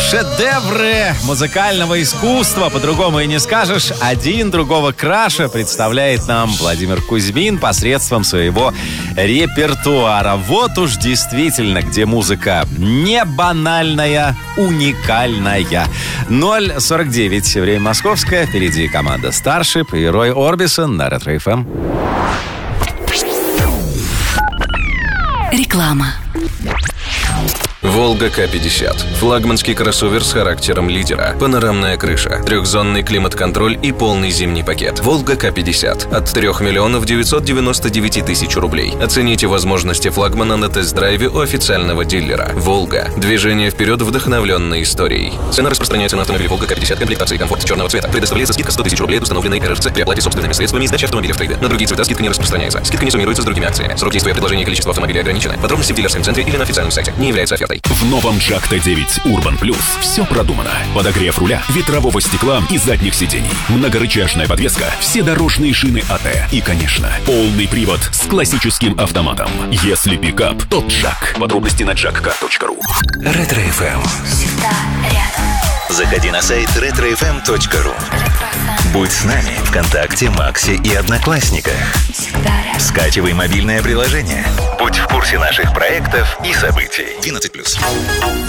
Шедевры музыкального искусства, по-другому и не скажешь. Один другого краше представляет нам Владимир Кузьмин посредством своего репертуара. Вот уж действительно, где музыка не банальная, уникальная. 0:49, время московское. Впереди команда Starship и Рой Орбисон на Ретро ФМ. Реклама. «Волга К-50». Флагманский кроссовер с характером лидера. Панорамная крыша, трехзонный климат-контроль и полный зимний пакет. «Волга К-50» от 3 999 000 рублей. Оцените возможности флагмана на тест-драйве у официального дилера. «Волга». Движение вперед, вдохновленной историей. Цена распространяется на автомобиль «Волга К-50» комплектации и комфорт черного цвета. Предоставляется скидка 100 000 рублей от установленной РРЦ при оплате собственными средствами и сдаче автомобиля в трейде. На другие цвета скидка не распространяется. Скидка не суммируется с другими акциями. Срок действия предложения и количество автомобилей ограничены. Подробности в дилерском центре или на официальном сайте. Не является офертой. В новом Джак Т9 Urban Plus все продумано. Подогрев руля, ветрового стекла и задних сидений. Многорычажная подвеска, все дорожные шины АТ. И, конечно, полный привод с классическим автоматом. Если пикап, то Джак. Подробности на jackcar.ru. Ретро ФМ. Всегда рядом. Заходи на сайт retrofm.ru. Будь с нами ВКонтакте, Максе и Одноклассниках. Всегда рядом. Скачивай мобильное приложение. Будь в курсе наших проектов и событий. 12+.